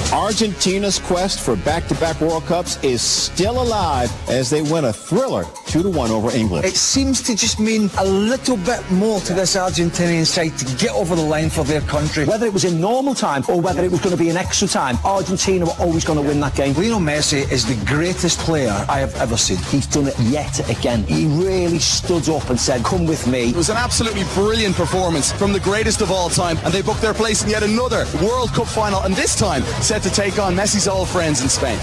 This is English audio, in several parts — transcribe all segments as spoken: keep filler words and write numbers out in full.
Argentina's quest for back-to-back World Cups is still alive as they win a thriller two to one over England. It seems to just mean a little bit more to this Argentinian side to get over the line for their country. Whether it was in normal time or whether it was going to be in extra time, Argentina were always going to win that game. Lionel Messi is the greatest player I have ever seen. He's done it yet again. He really stood up and said, come with me. It was an absolutely brilliant performance from the greatest of all time, and they booked their place in yet another World Cup final, and this time set to take on Messi's old friends in Spain.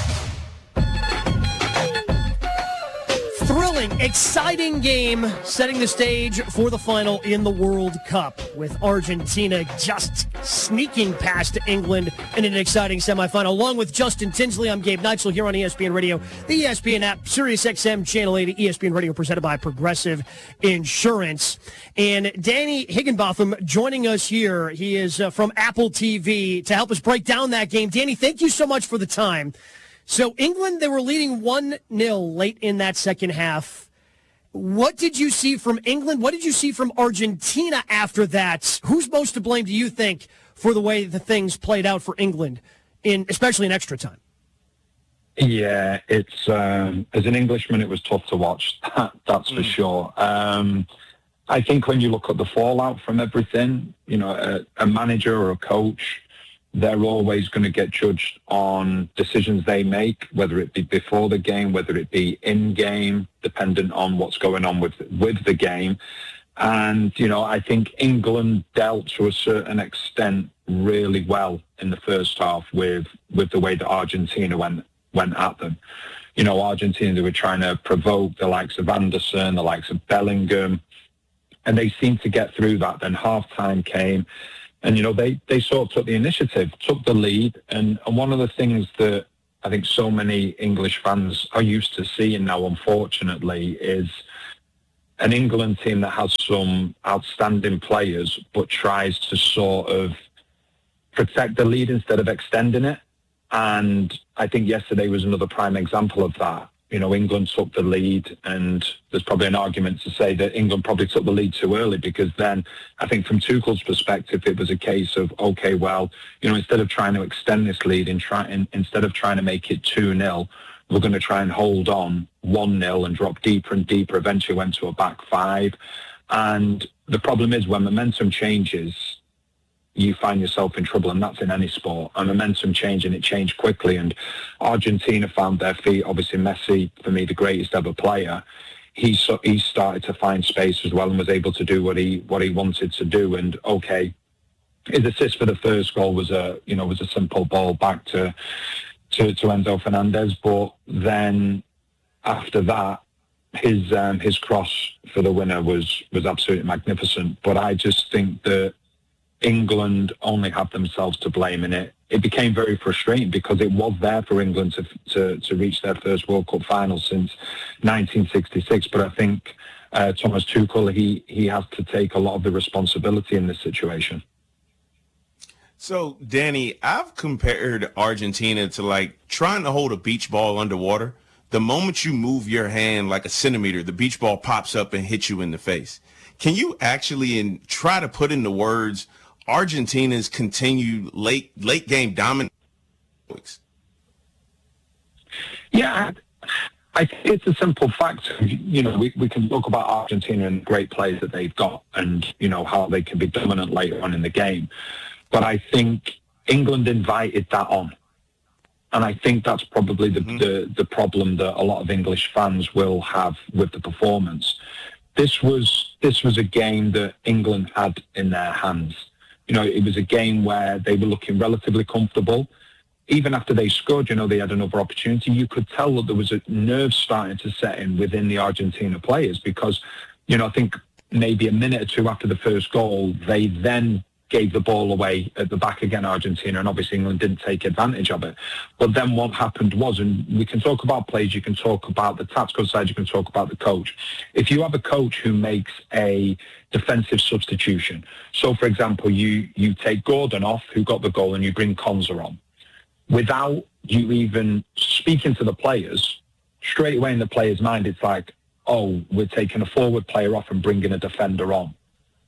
Thrilling, exciting game, setting the stage for the final in the World Cup, with Argentina just sneaking past England in an exciting semifinal. Along with Justin Tinsley, I'm Gabe Neitzel here on E S P N Radio, the E S P N app, Sirius X M, Channel eighty, E S P N Radio, presented by Progressive Insurance. And Danny Higginbotham joining us here. He is uh, from Apple T V to help us break down that game. Danny, thank you so much for the time. So England, they were leading one nil late in that second half. What did you see from England? What did you see from Argentina after that? Who's most to blame, do you think, for the way the things played out for England, in especially in extra time? Yeah, it's um, as an Englishman, it was tough to watch. That's for mm. sure. Um, I think when you look at the fallout from everything, you know, a, a manager or a coach, they're always going to get judged on decisions they make, whether it be before the game, whether it be in game, dependent on what's going on with with the game. And, you know, I think England dealt to a certain extent really well in the first half with, with the way that Argentina went went at them. You know, Argentina, they were trying to provoke the likes of Anderson, the likes of Bellingham, and they seemed to get through that. Then half-time came. And, you know, they, they sort of took the initiative, took the lead. And, and one of the things that I think so many English fans are used to seeing now, unfortunately, is an England team that has some outstanding players but tries to sort of protect the lead instead of extending it. And I think yesterday was another prime example of that. You know, England took the lead, and there's probably an argument to say that England probably took the lead too early, because then I think from Tuchel's perspective, it was a case of, okay, well, you know, instead of trying to extend this lead and try, in, instead of trying to make it two nil, we're going to try and hold on one nil and drop deeper and deeper, eventually went to a back five. And the problem is when momentum changes, you find yourself in trouble, and that's in any sport. And momentum change, and it changed quickly. And Argentina found their feet. Obviously, Messi, for me, the greatest ever player. He so, he started to find space as well and was able to do what he what he wanted to do. And okay, his assist for the first goal was a you know was a simple ball back to to, to Enzo Fernandez. But then after that, his um, his cross for the winner was was absolutely magnificent. But I just think that England only have themselves to blame in it. It became very frustrating because it was there for England to to, to reach their first World Cup final since nineteen sixty-six. But I think uh, Thomas Tuchel, he, he has to take a lot of the responsibility in this situation. So, Danny, I've compared Argentina to like trying to hold a beach ball underwater. The moment you move your hand like a centimeter, the beach ball pops up and hits you in the face. Can you actually in, try to put into words Argentina's continued late late game dominance? Yeah, I think it's a simple fact. You know, we, we can talk about Argentina and great players that they've got, and you know how they can be dominant later on in the game. But I think England invited that on, and I think that's probably the mm-hmm. the, the problem that a lot of English fans will have with the performance. This was this was a game that England had in their hands. You know, it was a game where they were looking relatively comfortable. Even after they scored, you know, they had another opportunity. You could tell that there was a nerve starting to set in within the Argentina players because, you know, I think maybe a minute or two after the first goal, they then gave the ball away at the back again, Argentina, and obviously England didn't take advantage of it. But then what happened was, and we can talk about plays, you can talk about the tactical side, you can talk about the coach. If you have a coach who makes a defensive substitution, so for example, you, you take Gordon off, who got the goal, and you bring Konza on, without you even speaking to the players, straight away in the player's mind, it's like, oh, we're taking a forward player off and bringing a defender on.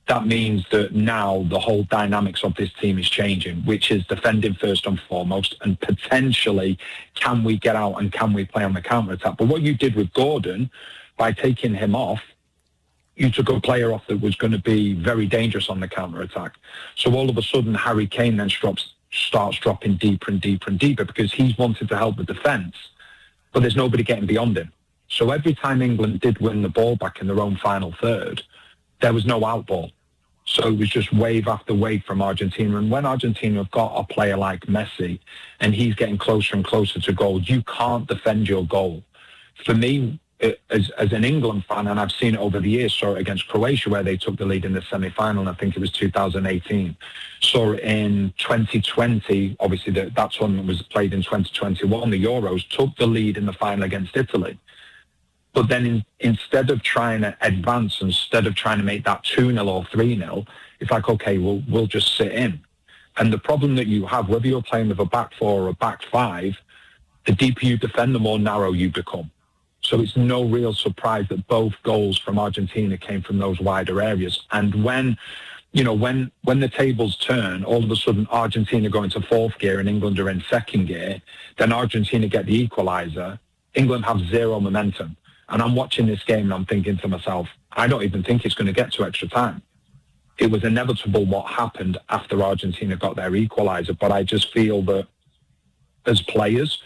that means that now the whole dynamics of this team is changing, which is defending first and foremost, and potentially can we get out and can we play on the counter-attack. But what you did with Gordon, by taking him off, you took a player off that was going to be very dangerous on the counter-attack. So all of a sudden, Harry Kane then drops, starts dropping deeper and deeper and deeper because he's wanted to help the defence, but there's nobody getting beyond him. So every time England did win the ball back in their own final third, there was no out ball. So it was just wave after wave from Argentina. And when Argentina have got a player like Messi and he's getting closer and closer to goal, you can't defend your goal. For me, as, as an England fan, and I've seen it over the years, saw it against Croatia where they took the lead in the semi-final, and I think it was two thousand eighteen. Saw it in twenty twenty, obviously the, that tournament was played in twenty twenty-one, the Euros, took the lead in the final against Italy. But then in, instead of trying to advance, instead of trying to make that two nil or three nil, it's like, okay, we'll, we'll just sit in. And the problem that you have, whether you're playing with a back four or a back five, the deeper you defend, the more narrow you become. So it's no real surprise that both goals from Argentina came from those wider areas. And when, you know, when when the tables turn, all of a sudden Argentina go into fourth gear and England are in second gear, then Argentina get the equaliser, England have zero momentum. And I'm watching this game and I'm thinking to myself, I don't even think it's going to get to extra time. It was inevitable what happened after Argentina got their equaliser, but I just feel that as players,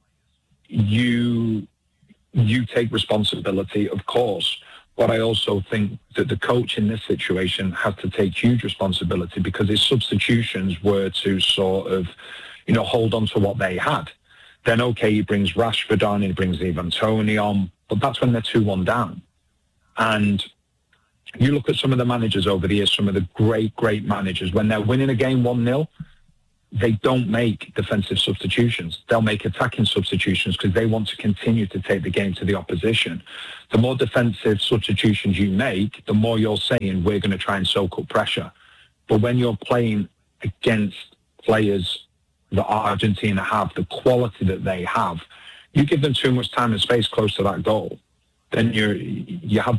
you you take responsibility, of course, but I also think that the coach in this situation has to take huge responsibility because his substitutions were to sort of, you know, hold on to what they had. Then, okay, he brings Rashford on, he brings Ivan Toney on, but that's when they're two one down. And you look at some of the managers over the years, some of the great, great managers, when they're winning a game one nil, they don't make defensive substitutions. They'll make attacking substitutions because they want to continue to take the game to the opposition. The more defensive substitutions you make, the more you're saying we're going to try and soak up pressure. But when you're playing against players that Argentina have, the quality that they have, you give them too much time and space close to that goal, then you're, you have